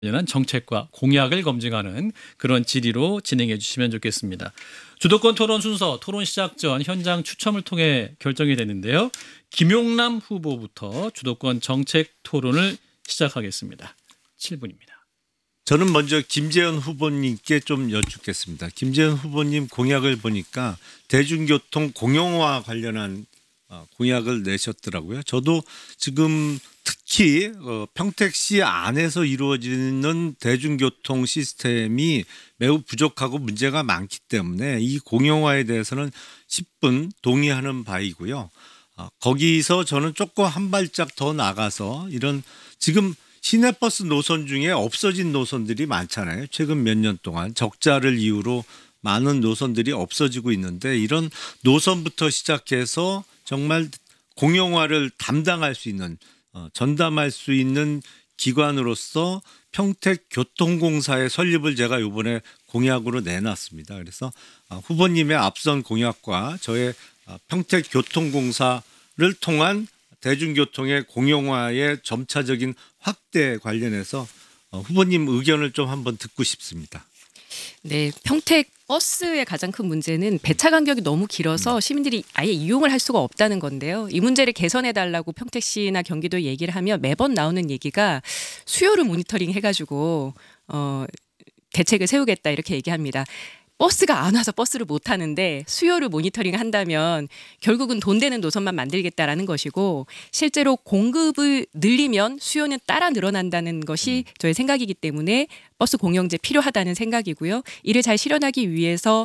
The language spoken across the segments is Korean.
관련한 정책과 공약을 검증하는 그런 질의로 진행해 주시면 좋겠습니다. 주도권 토론 순서 토론 시작 전 현장 추첨을 통해 결정이 되는데요. 김용남 후보부터 주도권 정책 토론을 시작하겠습니다. 7분입니다. 저는 먼저 김재현 후보님께 좀 여쭙겠습니다. 김재현 후보님 공약을 보니까 대중교통 공영화 관련한 공약을 내셨더라고요. 저도 지금 특히 평택시 안에서 이루어지는 대중교통 시스템이 매우 부족하고 문제가 많기 때문에 이 공영화에 대해서는 10분 동의하는 바이고요. 거기서 저는 조금 한 발짝 더 나가서 이런 지금 시내버스 노선 중에 없어진 노선들이 많잖아요. 최근 몇 년 동안 적자를 이유로 많은 노선들이 없어지고 있는데 이런 노선부터 시작해서 정말 공영화를 담당할 수 있는 전담할 수 있는 기관으로서 평택교통공사의 설립을 제가 이번에 공약으로 내놨습니다. 그래서 후보님의 앞선 공약과 저의 평택교통공사를 통한 대중교통의 공영화의 점차적인 확대 관련해서 후보님 의견을 좀 한번 듣고 싶습니다. 네, 평택 버스의 가장 큰 문제는 배차 간격이 너무 길어서 시민들이 아예 이용을 할 수가 없다는 건데요. 이 문제를 개선해 달라고 평택시나 경기도에 얘기를 하면 매번 나오는 얘기가 수요를 모니터링 해가지고 대책을 세우겠다 이렇게 얘기합니다. 버스가 안 와서 버스를 못 타는데 수요를 모니터링 한다면 결국은 돈 되는 노선만 만들겠다라는 것이고 실제로 공급을 늘리면 수요는 따라 늘어난다는 것이 저의 생각이기 때문에 버스 공영제 필요하다는 생각이고요. 이를 잘 실현하기 위해서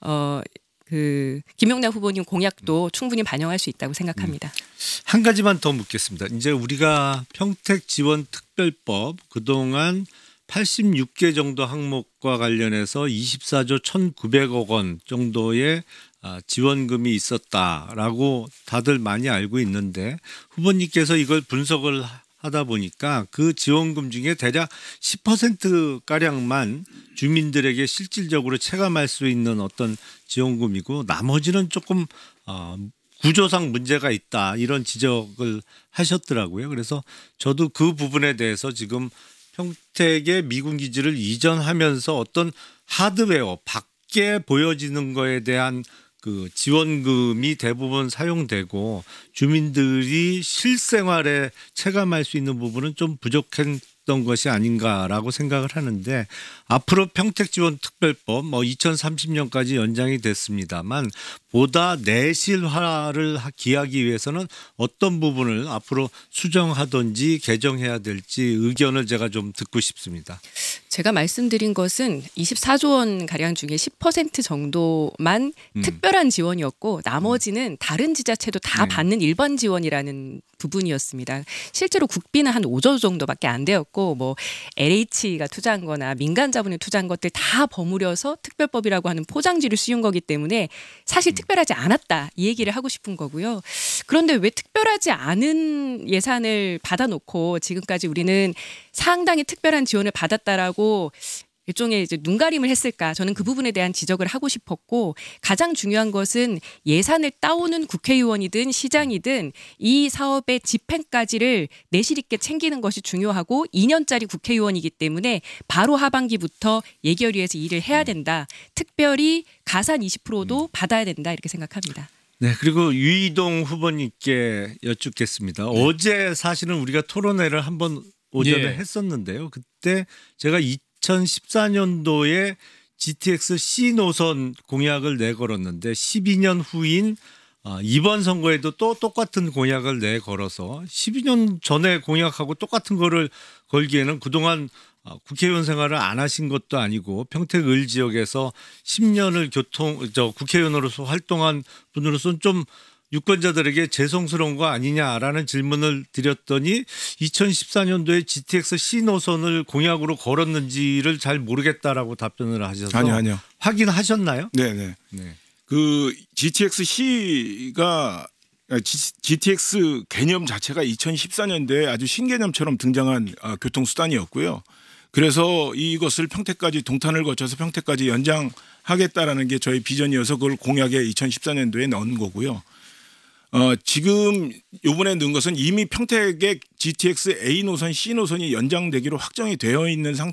김용남 후보님 공약도 충분히 반영할 수 있다고 생각합니다. 한 가지만 더 묻겠습니다. 이제 우리가 평택지원특별법 그동안 86개 정도 항목과 관련해서 24조 1,900억 원 정도의 지원금이 있었다라고 다들 많이 알고 있는데 후보님께서 이걸 분석을 하다 보니까 그 지원금 중에 대략 10%가량만 주민들에게 실질적으로 체감할 수 있는 어떤 지원금이고 나머지는 조금 구조상 문제가 있다 이런 지적을 하셨더라고요. 그래서 저도 그 부분에 대해서 지금 평택의 미군 기지를 이전하면서 어떤 하드웨어 밖에 보여지는 거에 대한 그 지원금이 대부분 사용되고 주민들이 실생활에 체감할 수 있는 부분은 좀 부족했던 것이 아닌가라고 생각을 하는데 앞으로 평택지원특별법 2030년까지 연장이 됐습니다만 보다 내실화를 기하기 위해서는 어떤 부분을 앞으로 수정하든지 개정해야 될지 의견을 제가 좀 듣고 싶습니다. 제가 말씀드린 것은 24조 원 가량 중에 10% 정도만 특별한 지원이었고 나머지는 다른 지자체도 다 받는 일반 지원이라는 부분이었습니다. 실제로 국비는 한 5조 정도밖에 안 되었고 LH가 투자한 거나 민간 자본이 투자한 것들 다 버무려서 특별법이라고 하는 포장지를 씌운 거기 때문에 사실 특별하지 않았다 이 얘기를 하고 싶은 거고요. 그런데 왜 특별하지 않은 예산을 받아놓고 지금까지 우리는 상당히 특별한 지원을 받았다라고 일종의 이제 눈가림을 했을까? 저는 그 부분에 대한 지적을 하고 싶었고 가장 중요한 것은 예산을 따오는 국회의원이든 시장이든 이 사업의 집행까지를 내실 있게 챙기는 것이 중요하고 2년짜리 국회의원이기 때문에 바로 하반기부터 예결위에서 일을 해야 된다. 특별히 가산 20%도 받아야 된다 이렇게 생각합니다. 네, 그리고 유이동 후보님께 여쭙겠습니다. 어제 사실은 우리가 토론회를 한번 오전에 했었는데요. 그때 제가 2014년도에 GTX C 노선 공약을 내걸었는데 12년 후인 이번 선거에도 또 똑같은 공약을 내걸어서 12년 전에 공약하고 똑같은 거를 걸기에는 그동안 국회의원 생활을 안 하신 것도 아니고 평택을 지역에서 10년을 국회의원으로서 활동한 분으로서는 좀 유권자들에게 죄송스러운 거 아니냐라는 질문을 드렸더니 2014년도에 GTX C 노선을 공약으로 걸었는지를 잘 모르겠다라고 답변을 하셔서 아니요. 확인하셨나요? 네네. 네. 그 GTX C가 GTX 개념 자체가 2014년도에 아주 신개념처럼 등장한 교통수단이었고요. 그래서 이것을 평택까지 동탄을 거쳐서 평택까지 연장하겠다라는 게 저희 비전이어서 그걸 공약에 2014년도에 넣은 거고요. 지금 요번에 넣은 것은 이미 평택의 GTX A 노선, C 노선이 연장되기로 확정이 되어 있는